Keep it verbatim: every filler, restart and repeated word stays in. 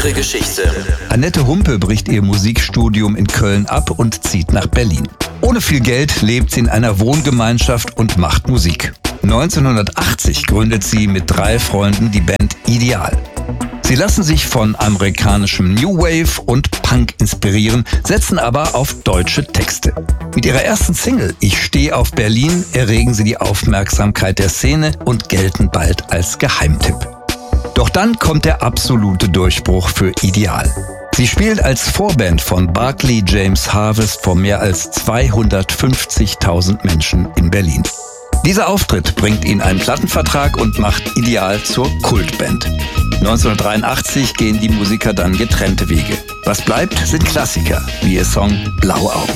ihre Geschichte. Annette Humpe bricht ihr Musikstudium in Köln ab und zieht nach Berlin. Ohne viel Geld lebt sie in einer Wohngemeinschaft und macht Musik. neunzehnhundertachtzig gründet sie mit drei Freunden die Band Ideal. Sie lassen sich von amerikanischem New Wave und Punk inspirieren, setzen aber auf deutsche Texte. Mit ihrer ersten Single Ich steh auf Berlin erregen sie die Aufmerksamkeit der Szene und gelten bald als Geheimtipp. Doch dann kommt der absolute Durchbruch für Ideal. Sie spielt als Vorband von Barclay James Harvest vor mehr als zweihundertfünfzigtausend Menschen in Berlin. Dieser Auftritt bringt ihnen einen Plattenvertrag und macht Ideal zur Kultband. neunzehnhundertdreiundachtzig gehen die Musiker dann getrennte Wege. Was bleibt, sind Klassiker, wie ihr Song Blaue Augen.